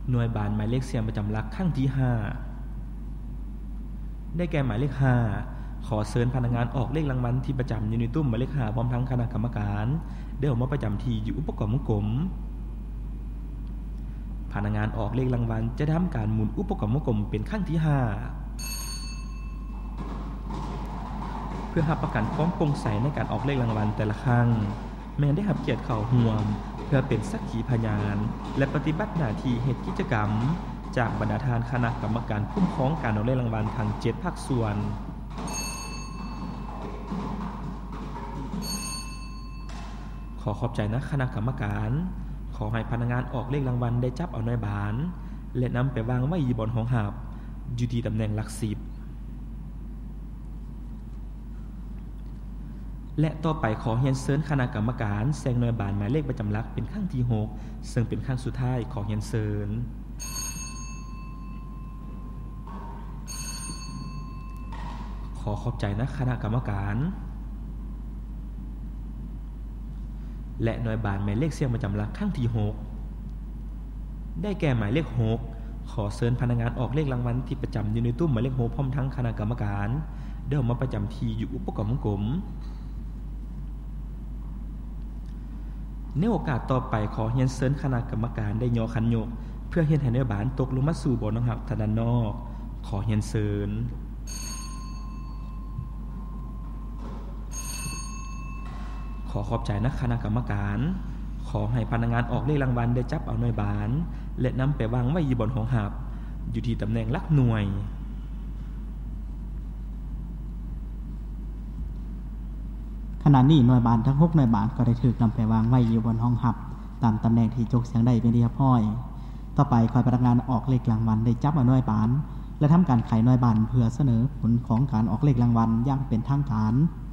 หน่วยบานหมายเลขเสียงประจำหลักครั้งที่5ได้แก่หมายเลข5ขอเชิญพนักงานออกเลขรางวัลที่ประจำอยู่ในตุ้มหมายเลข5พร้อมทั้งคณะกรรมการได้ออกมาประจำที่อยู่อุปกรณ์วงกลมพนักงานออกเลขรางวัลจะทำการหมุนอุปกรณ์วงกลมเป็นครั้งที่5เพื่อรับประกันความโปร่งใสในการออกเลขรางวัลแต่ละครั้งแม้ได้รับเกียรติเข้าร่วมเพื่อเป็นสักขีพยานและปฏิบัติหน้าที่เฮ็ดกิจกรรมจากบรรดาทานคณะกรรมการคุ้มครองการออกเลขรางวัลทั้ง7ภาคส่วนขอขอบใจนะคณะกรรมการขอให้พนักงานออกเลขรางวัลได้จับเอาหน่วยบานและนำไปวางไว้บนห้องหับอยู่ที่ตำแหน่งหลัก10และต่อไปขอเรียนเชิญคณะกรรมการแสดงหน่วยบานหมายเลขประจำหลักเป็นครั้งที่6ซึ่งเป็นครั้งสุดท้ายขอเรียนเชิญขอขอบใจนะคณะกรรมการและหน่วยบานหมายเลขเสียงประจำหลักครั้งที่6ได้แก่หมายเลข6ขอเชิญพนักงานออกเลขรางวัลที่ประจำอยู่ในตุ้มหมายเลข6พร้อมทั้งคณะกรรมการได้ออกมาประจำที่อยู่อุปกรณ์วงกลมในโอกาสต่อไปขอเรียนเชิญคณะกรรมการได้ย่อคันโยกเพื่อเฮ็ดให้หน่วยบานตกลงมาสู่บ่อน้ำหักทางด้านนอกขอเรียนเชิญขอขอบใจนะคณะกรรมการขอให้พนักงานออกเลขรางวัลได้จับเอาหน่วยบานและนำไปวางไว้บนห้องหับอยู่ที่ตำแหน่งหลักหน่วยขณะนี้หน่วยบานทั้ง6หน่วยบานก็ได้ถูกนำไปวางไว้อยู่บนห้องหับตามตำแหน่งที่จกเสียงได้เป็นที่เรียบร้อยต่อไปขอพนักงานออกเลขรางวัลได้จับเอาหน่วยบานและทำการไขหน่วยบานเพื่อเสนอผลของการออกเลขรางวัลอย่างเป็นทางการ